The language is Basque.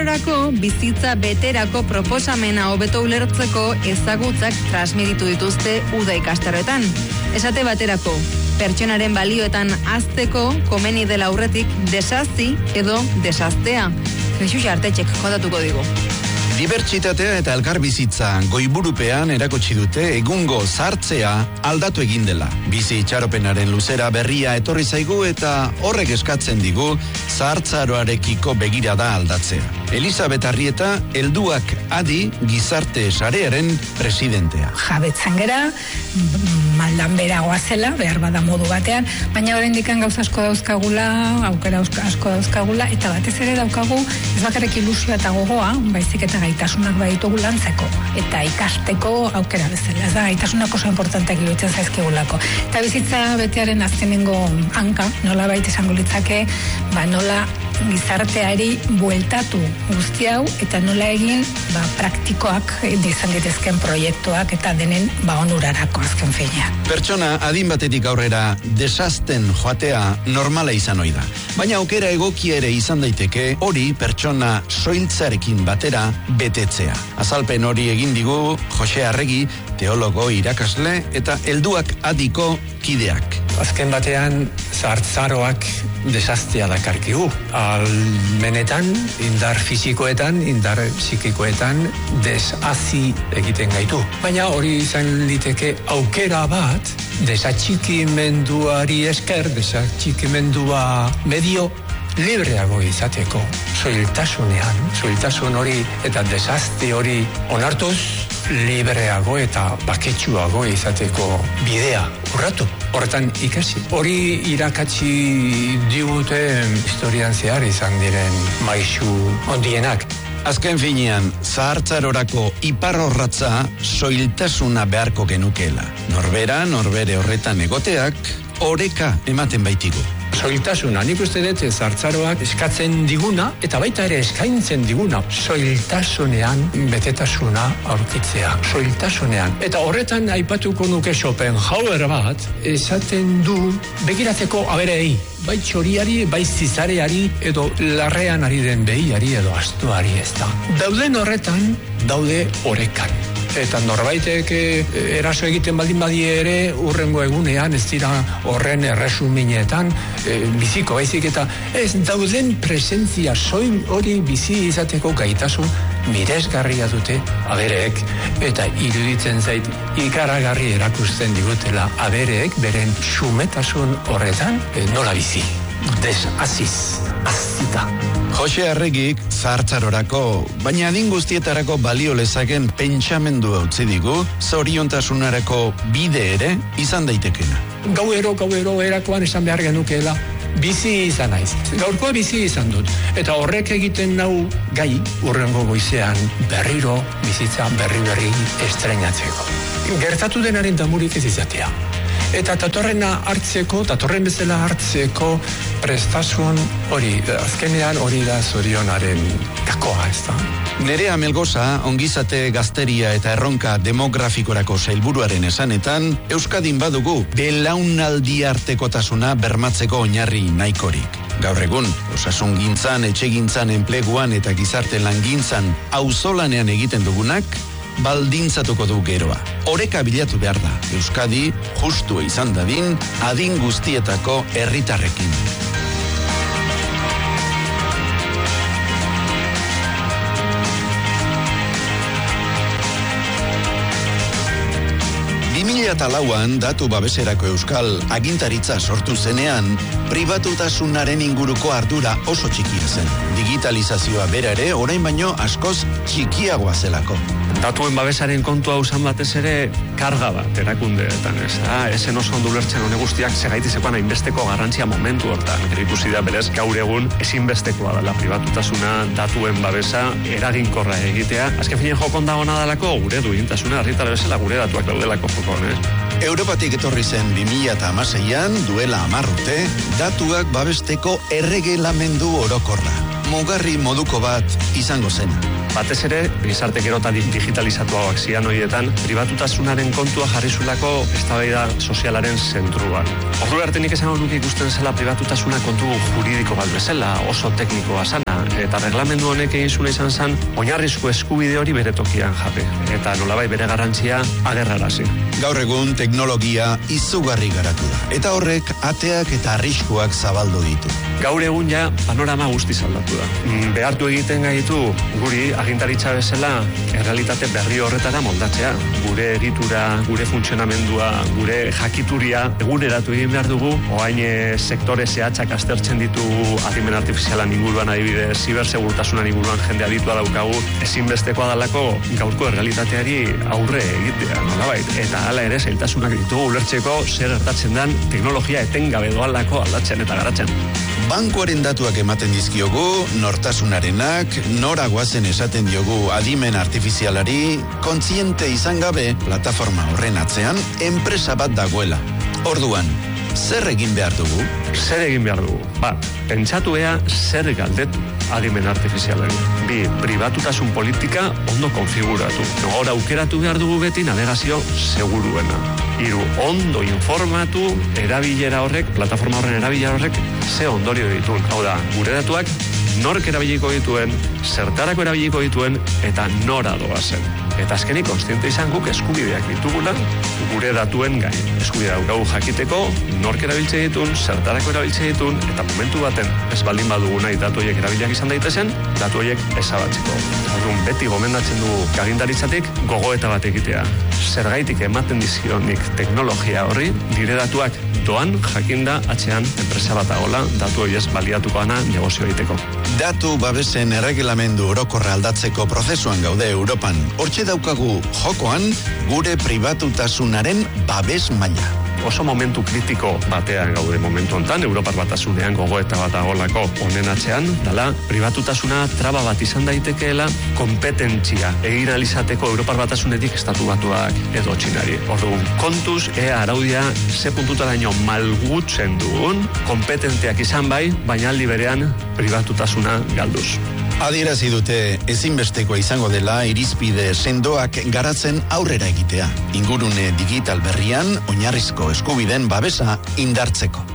Bizitza beterako proposamena hobeto ulertzeko ezagutzak transmititu dituzte uda ikastaroetan. Esate baterako, pertsonaren balioetan hazteko komeni dela aurretik desazti edo desaztea. Jesus Artetxek kontatuko digu. Dibertsitatea eta elkarbizitza goiburupean erakutsi dute egungo zahartzea aldatu egin dela. Bizi itxaropenaren luzera berria etorri zaigu eta horrek eskatzen digu zahartzaroarekiko begirada aldatzea. Elisabet Arrieta, helduak adi gizarte sarearen presidentea. Jabetzan gera, maldan bera goazela, behar bada modu batean, baina oraindik gauza asko dauzkagula, aukera asko dauzkagula, eta batez ere daukagu ez bakarrik ilusioa eta gogoa, baizik eta gaitasunak baditugu lantzeko, eta ikasteko aukera bezala. Ez da, gaitasunak oso importanteak iruditzen zaizkigulako. Eta bizitza betearen azkenengo hanka, nola baita izango litzake, nola gizarteari bueltatu guzti hau, eta nola egin praktikoak izan ditezken proiektuak eta denen onurarako azken finean. Pertsona adin batetik aurrera desazten joatea normala izan ohi da. Baina aukera egokia ere izan daiteke hori pertsona soiltzarekin batera betetzea. Azalpen hori egin digu Jose Arregi, teologo, irakasle eta helduak adiko kideak. Azken batean zahartzaroak desaztea dakarkigu. Almenetan, indar fisikoetan, indar psikikoetan desazi egiten gaitu. Baina hori izan liteke aukera bat desatxikimenduari esker, desatxikimendua medio libreago izateko. Soiltasun hori eta desazte hori onartuz, libreago eta baketsuago izateko bidea urratu. Horretan ikasi. Hori irakatsi digute historian zehar izan diren maisu ondienak. Azken finean, zahartzarorako iparrorratza soiltasuna beharko genukela. Norbere horretan egoteak, oreka ematen baitigu. Soiltasuna, nik uste dut zahartzaroak eskatzen diguna, eta baita ere eskaintzen diguna, soiltasunean betetasuna aurkitzea. Soiltasunean. Eta horretan aipatuko nuke Schopenhauer bat, esaten du begiratzeko aberei, bai txoriari, bai zizareari, edo larrean ari den behiari, edo astuari ez da. Dauden horretan, daude orekan. Eta norbaitek eraso egiten baldin badie ere urrengo egunean ez dira horren erresuminetan biziko baizik eta ez dauden presentzia soil hori bizi izateko gaitasun miresgarria dute abereek eta iruditzen zait ikaragarri erakusten digutela abereek beren xumetasun horretan nola bizi. Desaziz, azita. Jose Arregik zahartzarorako, baina adin guztietarako balio lezaken pentsamendua utzi digu, zoriontasunarako bide ere izan daitekena. Gauero erakoan esan behar genukeela, bizi izan naiz. Gaurkoa bizi izan dut. Eta horrek egiten nau gai urrengo goizean berriro bizitza berri estreinatzeko. Gertatu denaren damurik ez izatea. Eta datorren bezala hartzeko prestasun hori, azkenean hori da zorionaren gakoa, ez da? Nerea Melgoza, ongizate gazteria eta erronka demografikorako sailburuaren esanetan, Euskadin badugu belaunaldi artekotasuna bermatzeko oinarri nahikorik. Gaur egun, osasungintzan, etxegintzan, enpleguan eta gizarte langintzan auzolanean egiten dugunak, baldintzatuko du geroa. Oreka bilatu behar da, Euskadi justu izan dadin, adin guztietako herritarrekin. Eta lauan datu babeserako euskal agintaritza sortu zenean, pribatutasunaren inguruko ardura oso txikia zen. Digitalizazioa bera ere orain baino askoz txikiagoa zelako. Datuen babesaren kontua usan batez ere karga bat erakundeetan, ez da? Ezen oso ondo ulertzen hone guztiak segaitizekoan hainbesteko garrantzia momentu hortan. Gero ikusi da berez gaur egun ezinbestekoa dela pribatutasuna, datuen babesa eraginkorra egitea. Azken finean jokon dagoena dalako gure duintasuna, herritar bezala gure datuak daudelako jokon, ez? Europatik etorri zen 2016an, duela 10 urte, datuak babesteko erregelamendu orokorra. Mugarri moduko bat izango zen. Batez ere, gizarte gero eta digitalizatuagoak zian horietan, pribatutasunaren kontua jarrizulako eztabaida sozialaren zentruan. Ordu arte nik esango nuke ikusten zela pribatutasuna kontu juridiko bat bezala, oso teknikoa sana, Eta reglamendu honek egin zuen izan zen, oinarrizko eskubide hori bere tokian jape. Eta nolabait bere garrantzia agerrarazi. Gaur egun teknologia izugarri garatu da. Eta horrek ateak eta arriskuak zabaldu ditu. Gaur egun ja panorama guztiz aldatu da. Behartu egiten gaitu guri agintaritza bezala errealitate berri horretara moldatzea. Gure egitura, gure funtzionamendua, gure jakituria eguneratu egin behar dugu. Oain sektore zehatzak aztertzen ditugu adimen artifizialan inguruan adibidez, zibersegurtasunan inguruan jende aditua daukagu. Ezinbestekoa dalako gaurko errealitateari aurre egitea, nolabait. Eta hala ere zailtasunak ditugu ulertzeko zer gertatzen den teknologia etengabe doalako aldatzen eta garatzen. Bankuaren datuak ematen dizkiogu, nortasunarenak, nora goazen esaten diogu adimen artifizialari, kontziente izan gabe, plataforma horren atzean, enpresa bat dagoela. Orduan, zer egin behar dugu? Zer egin behar dugu? Pentsatu ea zer galdetu adimen artifizialari. 2, pribatutasun politika ondo konfiguratu. Hor aukeratu behar dugu beti navegazio seguruena. 3, ondo informatu erabilera horrek, plataforma horren erabilera horrek, ze ondorio dituen. Hau da, gure datuak nork erabiliko dituen, zertarako erabiliko dituen, eta nora doazen. Eta azkenik kontziente izan guk eskubideak ditugula gure datuen gain. Eskubidea daukagu jakiteko, nork erabiltze ditun, zertarako erabiltze ditun, eta momentu baten ez baldin badugu nahi datu horiek erabiliak izan daitezen, datu horiek ezabatzeko. Orduan beti gomendatzen dugu agintaritzatik gogoeta bat egitea. Zergaitik ematen dizkionik teknologia horri, nire datuak doan jakinda atzean enpresa bat dagoela, datu horiez baliatuko ana negozio egiteko. Datu babesen erregelamendu orokorra aldatzeko prozesuan gaude Europan. Hortxe daukagu jokoan gure pribatutasunaren babes maila. Oso momentu kritiko batean gaude momentu hontan, Europar Batasunean gogoeta bat agolako honen atzean, dala pribatutasuna traba bat izan daitekeela kompetentzia egin alizateko Europar Batasunetik estatu batuak edo txinari. Orduan, kontuz, ea araudia ze puntutaraino malgutzen dugun, kompetenteak izan bai, baina aldi berean pribatutasuna galduz. Adierazi dute ezinbestekoa izango dela irizpide sendoak garatzen aurrera egitea. Ingurune digital berrian oinarrizko eskubideen babesa indartzeko.